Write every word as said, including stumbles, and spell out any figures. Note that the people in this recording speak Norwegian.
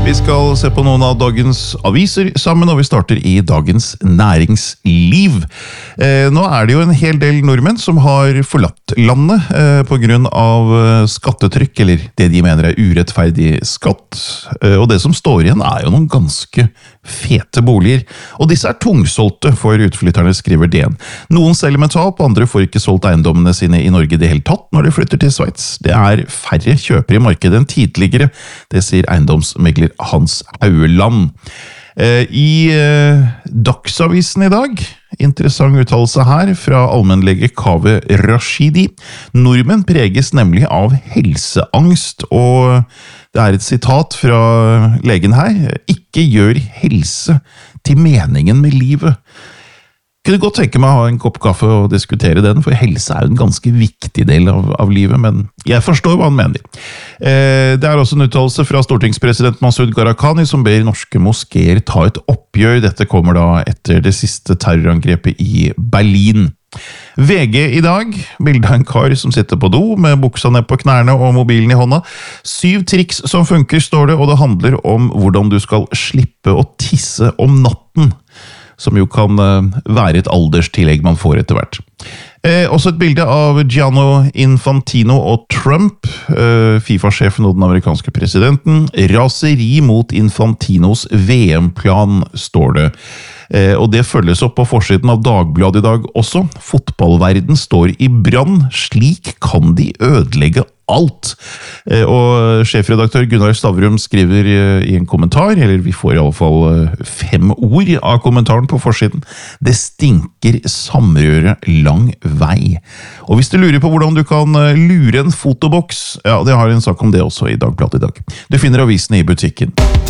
Vi skal se på noen av dagens aviser sammen, og vi starter i Dagens Næringsliv. Eh, nå er det jo en hel del nordmenn som har forlatt landet eh, på grunn av skattetrykk, eller det de mener er urettferdig skatt. Eh, og det som står igjen er jo noen ganske fete boliger, og disse er tungsolgte for utflytterne, skriver D N. Noen selger med tap, andre får ikke solgt eiendommene sine i Norge det hele tatt når de flytter til Sveits. Det er færre kjøpere i markedet enn tidligere, det sier eiendomsmegler Hans Haueland. I Dagsavisen i dag, interessant uttalelse her fra allmennlege Kaveh Rashidi. Nordmenn preges nemlig av helseangst, og det er et sitat fra legen her. Ikke gjør helse til meningen med livet. Kunne godt tenke meg å ha en kopp kaffe og diskutere den, for helse er jo en ganske viktig del av, av livet, men jeg forstår hva han mener. Eh, det er også en uttalelse fra stortingspresident Masud Gharahkhani som ber norske moskeer ta et oppgjør. Dette kommer da etter det siste terrorangrepet i Berlin. V G i dag, bildet av en kar som sitter på do med buksa ned på knærne og mobilen i hånda. Syv triks som funker, står det, og det handler om hvordan du skal slippe å tisse om natten, som jo kan være et alderstillegg man får etter hvert. Eh, også et bilde av Gianni Infantino og Trump, eh, FIFA-sjefen og den amerikanske presidenten. Raseri mot Infantinos V M-plan, står det. Eh, og det følges opp på forsiden av Dagbladet i dag også. Fotballverden står i brann. Slik kan de ødelegge alt. Eh, og sjefredaktør Gunnar Stavrum skriver eh, i en kommentar, eller vi får i alle fall eh, fem ord av kommentaren på forsiden. Det stinker samrøre lang vei. Og hvis du lurer på hvordan du kan eh, lure en fotoboks, ja, det har en sak om det også i Dagbladet i dag. Du finner avisene i butikken.